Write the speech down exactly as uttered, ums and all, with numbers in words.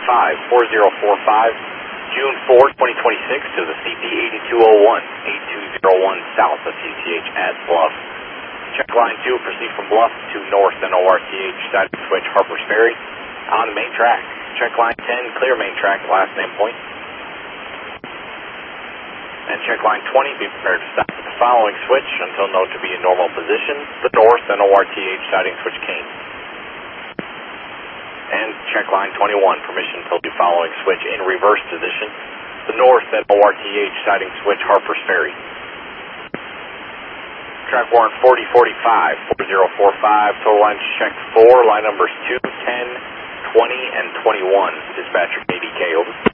five four zero four five, June fourth, twenty twenty-six to the C P eighty-two oh one, eighty-two oh one south of C T H at Bluff. Check line two, proceed from Bluff to north and O R T H, siding switch Harper's Ferry on the main track. Check line ten, clear main track, last name point. And check line twenty, be prepared to stop at the following switch until known to be in normal position, the north and O R T H siding switch Kane. And check line twenty-one, permission until the following switch in reverse position, the north and O R T H siding switch Harper's Ferry. Track warrant forty forty-five, four zero four five, total line check four, line numbers two, ten, twenty, and twenty-one. Dispatcher K D K, over.